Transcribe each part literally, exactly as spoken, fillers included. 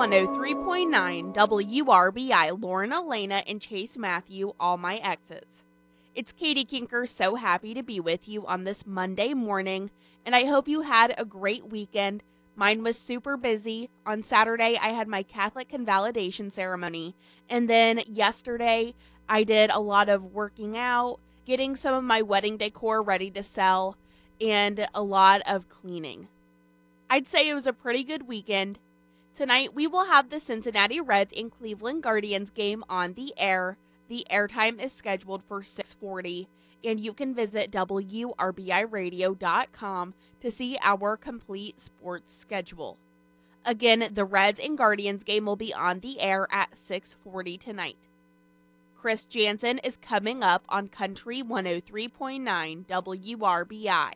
one oh three point nine W R B I, Lauren Elena and Chase Matthew, all my exes. It's Katie Kinker, so happy to be with you on this Monday morning, and I hope you had a great weekend. Mine was super busy. On Saturday, I had my Catholic convalidation ceremony, and then yesterday, I did a lot of working out, getting some of my wedding decor ready to sell, and a lot of cleaning. I'd say it was a pretty good weekend. Tonight, we will have the Cincinnati Reds and Cleveland Guardians game on the air. The airtime is scheduled for six forty, and you can visit W R B I radio dot com to see our complete sports schedule. Again, the Reds and Guardians game will be on the air at six forty tonight. Chris Jansen is coming up on Country one oh three point nine W R B I.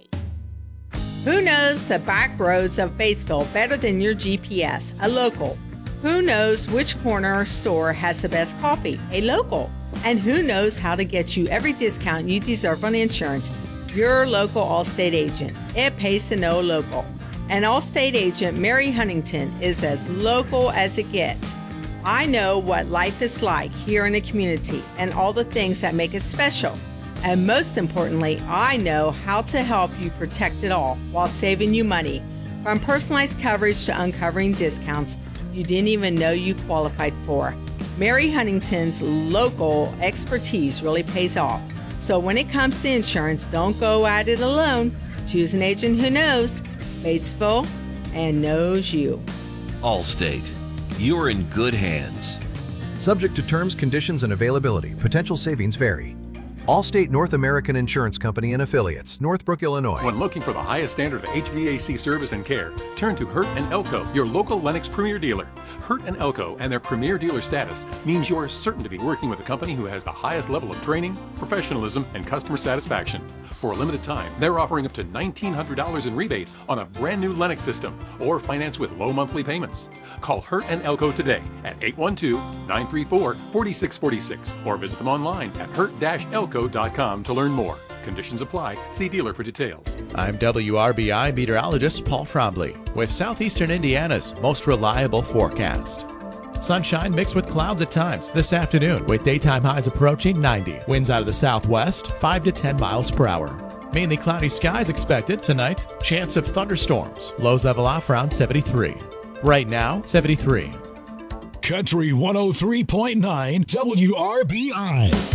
Who knows the back roads of Batesville better than your G P S? A local. Who knows which corner store has the best coffee? A local. And who knows how to get you every discount you deserve on insurance? Your local Allstate agent. It pays to know local. And Allstate agent Mary Huntington is as local as it gets. I know what life is like here in the community and all the things that make it special. And most importantly, I know how to help you protect it all while saving you money. From personalized coverage to uncovering discounts you didn't even know you qualified for. Mary Huntington's local expertise really pays off. So when it comes to insurance, don't go at it alone. Choose an agent who knows Batesville and knows you. Allstate. You're in good hands. Subject to terms, conditions, and availability. Potential savings vary. Allstate North American Insurance Company and Affiliates, Northbrook, Illinois. When looking for the highest standard of H V A C service and care, turn to Hurt and Elko, your local Lennox Premier dealer. Hurt and Elko and their Premier dealer status means you're certain to be working with a company who has the highest level of training, professionalism, and customer satisfaction. For a limited time, they're offering up to nineteen hundred dollars in rebates on a brand new Lennox system or finance with low monthly payments. Call Hurt and Elko today at eight one two, nine three four, four six four six or visit them online at hurt dash elko dot com to learn more. Conditions apply. See dealer for details. I'm W R B I meteorologist Paul Trombley with Southeastern Indiana's most reliable forecast. Sunshine mixed with clouds at times this afternoon with daytime highs approaching ninety. Winds out of the southwest, five to ten miles per hour. Mainly cloudy skies expected tonight. Chance of thunderstorms. Lows level off around seventy-three. Right now, seventy-three. Country one oh three point nine W R B I.